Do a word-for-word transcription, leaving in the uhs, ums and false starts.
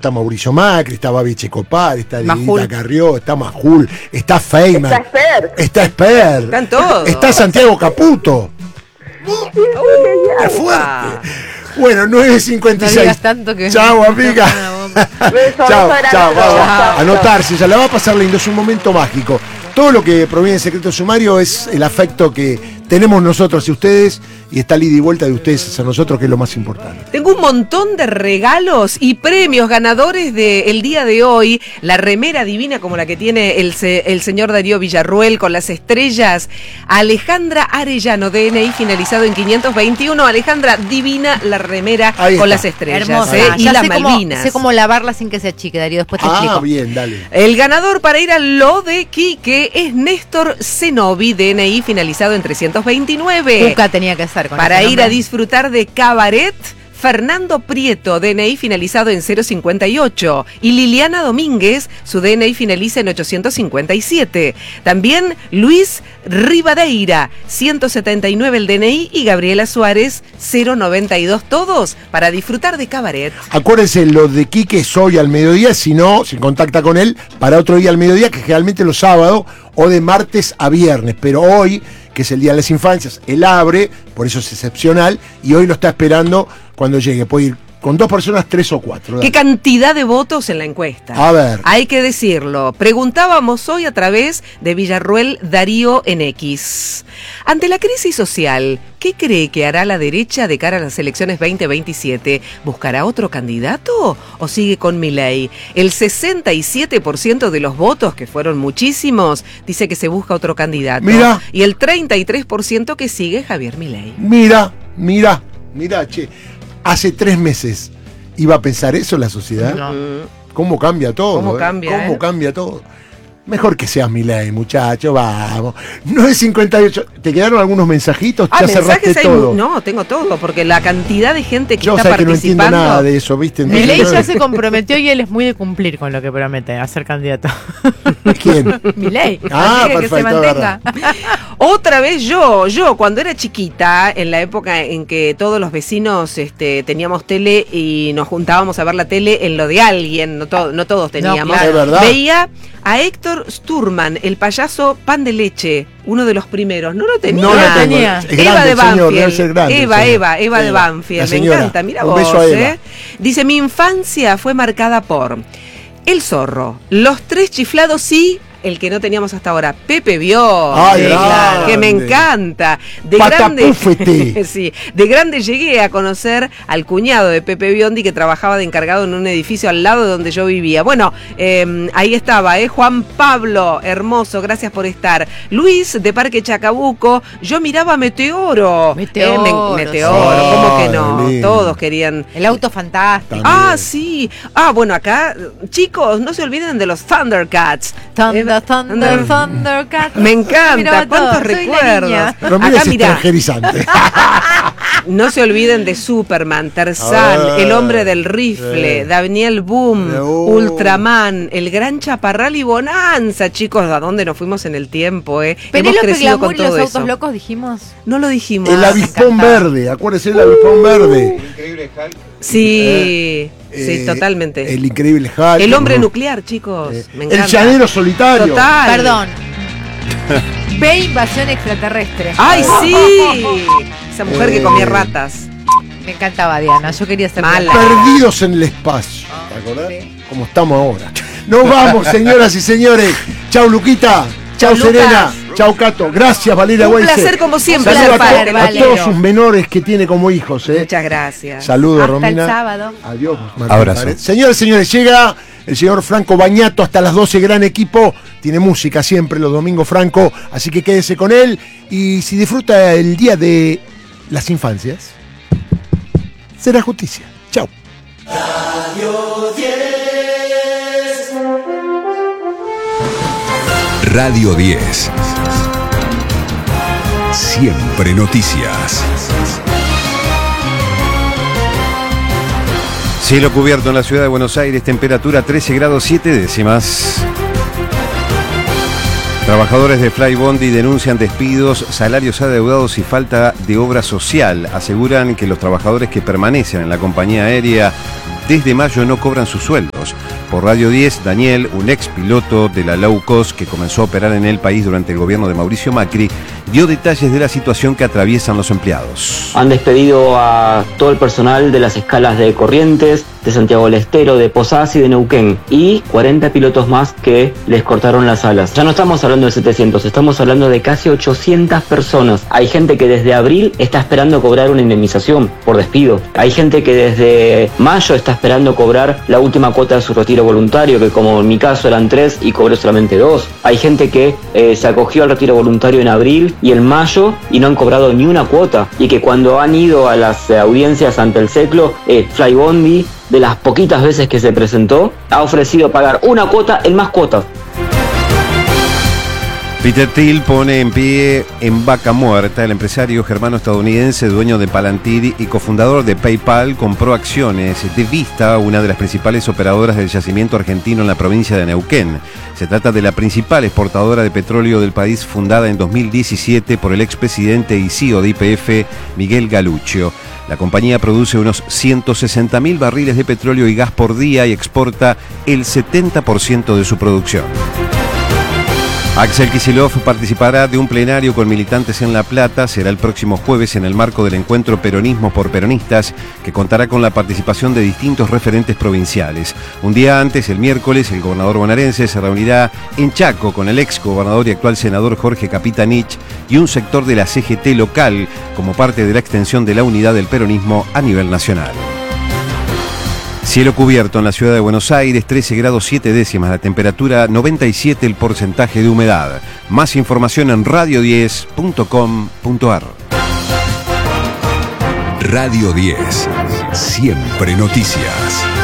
está Mauricio Macri, está Babi Checopar, está Majul. Lidita Carrió, está Majul, está Feynman, Está Esper. está Esper, Están todos. está Santiago Caputo. Uh, ¡Es fuerte! Bueno, nueve cincuenta y No seis. digas tanto que- Chao, amiga. Beso, Chao, beso chao, grande. vamos. Chao. Anotarse, ya la va a pasar lindo, es un momento mágico. Todo lo que proviene del secreto sumario es el afecto que tenemos nosotros y ustedes, y está el ida y vuelta de ustedes hacia nosotros, que es lo más importante. Tengo un montón de regalos y premios ganadores del día de hoy. La remera divina como la que tiene el, se, el señor Darío Villarruel con las estrellas. Alejandra Arellano, D N I finalizado en quinientos veintiuno. Alejandra, divina la remera Ahí con está. las estrellas. Hermosa. ¿eh? Y Ya las sé cómo, Malvinas. sé cómo lavarla sin que se achique, Darío. Después te Ah, explico. bien, dale. El ganador para ir a lo de Quique es Néstor Zenobi, D N I finalizado en trescientos veintinueve. Cuca tenía que ser con Para ese ir nombre. a disfrutar de Cabaret, Fernando Prieto, D N I finalizado en cero cincuenta y ocho. Y Liliana Domínguez, su D N I finaliza en ochocientos cincuenta y siete. También Luis Rivadeira, ciento setenta y nueve el D N I. Y Gabriela Suárez, cero noventa y dos. Todos para disfrutar de Cabaret. Acuérdense, lo de Quique es hoy al mediodía, si no, se contacta con él para otro día al mediodía, que generalmente los sábados o de martes a viernes, pero hoy, que es el Día de las Infancias, él abre, por eso es excepcional, y hoy lo está esperando cuando llegue. Puede ir con dos personas, tres o cuatro. ¿Qué cantidad de votos en la encuesta? A ver. Hay que decirlo. Preguntábamos hoy a través de Villarruel Darío en X. Ante la crisis social, ¿qué cree que hará la derecha de cara a las elecciones veinte veintisiete? ¿Buscará otro candidato o sigue con Milei? El sesenta y siete por ciento de los votos, que fueron muchísimos, dice que se busca otro candidato. Mira. Y el treinta y tres por ciento que sigue Javier Milei. Mira, mira, mira, che. Hace tres meses iba a pensar eso la sociedad. No. ¿Cómo cambia todo? ¿Cómo eh? cambia, ¿Cómo eh? cambia todo? Mejor que seas Milei, muchacho, vamos. nueve cincuenta y ocho. ¿Te quedaron algunos mensajitos? Ah, ya cerraste mensajes hay, todo. No, tengo todo, porque la cantidad de gente que Yo está sé que no entiendo participando. nada de eso, ¿viste? Entonces, Milei no- ya se comprometió y él es muy de cumplir con lo que promete, a ser candidato. ¿Quién? Milei. Ah, Así que perfecto, que se mantenga. Otra vez yo, yo cuando era chiquita, en la época en que todos los vecinos este, teníamos tele y nos juntábamos a ver la tele en lo de alguien, no, to- no todos teníamos, claro. ¿Es verdad? veía a Héctor Sturman, el payaso Pan de Leche, uno de los primeros, no lo tenía. No lo Ah, tengo. tenía. Es Eva grande de el señor, debe Banfield, ser grande el Eva, señor. Eva, Eva de Banfield, la me señora. encanta, mira Un vos, beso a Eva. ¿eh? Dice, mi infancia fue marcada por El Zorro, Los Tres Chiflados y el que no teníamos hasta ahora, Pepe Biondi, Ay, claro, que me grande. encanta. De grande, Patapúfete. sí, de grande llegué a conocer al cuñado de Pepe Biondi que trabajaba de encargado en un edificio al lado de donde yo vivía. Bueno, eh, ahí estaba, ¿eh? Juan Pablo, hermoso, gracias por estar. Luis de Parque Chacabuco, yo miraba Meteoro. Meteoro, Eh, me- Meteoro, sí. ¿cómo que Ay, no? lindo. Todos querían. El auto fantástico. También. Ah, sí. Ah, bueno, acá, chicos, no se olviden de los Thundercats. Thunder, Eh, Thunder, Thundercat. Me encanta, Miraba ¿cuántos todo, soy la recuerdos? niña. Pero mira, Acá, es mirá. extranjerizante. No se olviden de Superman, Tarzán, Ah, El Hombre del Rifle, sí. Daniel Boom, Uh. Ultraman, El Gran Chaparral y Bonanza, chicos, ¿a dónde nos fuimos en el tiempo? Eh? Hemos Penélope crecido Glamour con y los todo autos eso. locos, dijimos. No lo dijimos. El avispón encantaba. verde, acuérdense del avispón verde. Sí, sí, Eh, totalmente. El increíble Hulk. El hombre ¿no? nuclear, chicos. Eh, me el encanta. llanero solitario. Total. Perdón. Ve invasión extraterrestre. ¡Ay, sí! Esa mujer que Eh. comía ratas. Me encantaba Diana, yo quería ser Mala. Diana. Perdidos en el espacio. ¿Te acordás? Sí. Como estamos ahora. Nos vamos, señoras y señores. Chau, Luquita. Chau, Chau, Serena. Lucas. Chau, Cato. Gracias, Valeria Un Weise. placer como siempre Saludo ser a, to- padre, a Valero. todos sus menores que tiene como hijos. ¿eh? Muchas gracias. Saludos, Hasta Romina. el sábado. Adiós. Martín Abrazo. Pared. Señores, señores, llega el señor Franco Bañato hasta las doce, gran equipo. Tiene música siempre los domingos, Franco. Así que quédese con él. Y si disfruta el día de las infancias, será justicia. Chau. Radio diez. Siempre noticias. Cielo cubierto en la ciudad de Buenos Aires, temperatura trece grados siete décimas. Trabajadores de Flybondi denuncian despidos, salarios adeudados y falta de obra social. Aseguran que los trabajadores que permanecen en la compañía aérea desde mayo no cobran sus sueldos. Por Radio diez, Daniel, un ex piloto de la low cost que comenzó a operar en el país durante el gobierno de Mauricio Macri, dio detalles de la situación que atraviesan los empleados. Han despedido a todo el personal de las escalas de Corrientes, de Santiago del Estero, de Posadas y de Neuquén, y cuarenta pilotos más que les cortaron las alas. Ya no estamos hablando de setecientos, estamos hablando de casi ochocientas personas. Hay gente que desde abril está esperando cobrar una indemnización por despido. Hay gente que desde mayo está esperando cobrar la última cuota de su retiro voluntario, que como en mi caso eran tres y cobré solamente dos. Hay gente que eh, se acogió al retiro voluntario en abril y en mayo y no han cobrado ni una cuota, y que cuando han ido a las eh, audiencias ante el SECLO, eh, Flybondi, de las poquitas veces que se presentó, ha ofrecido pagar una cuota en más cuotas. Peter Thiel pone en pie en vaca muerta. El empresario germano-estadounidense, dueño de Palantir y cofundador de PayPal, compró acciones de Vista, una de las principales operadoras del yacimiento argentino en la provincia de Neuquén. Se trata de la principal exportadora de petróleo del país, fundada en dos mil diecisiete por el expresidente y C E O de Y P F, Miguel Galuccio. La compañía produce unos ciento sesenta mil barriles de petróleo y gas por día y exporta el setenta por ciento de su producción. Axel Kicillof participará de un plenario con militantes en La Plata. Será el próximo jueves en el marco del encuentro Peronismo por Peronistas, que contará con la participación de distintos referentes provinciales. Un día antes, el miércoles, el gobernador bonaerense se reunirá en Chaco con el ex gobernador y actual senador Jorge Capitanich y un sector de la C G T local, como parte de la extensión de la unidad del peronismo a nivel nacional. Cielo cubierto en la ciudad de Buenos Aires, trece grados siete décimas, la temperatura noventa y siete, el porcentaje de humedad. Más información en radio diez punto com punto ar. Radio diez, siempre noticias.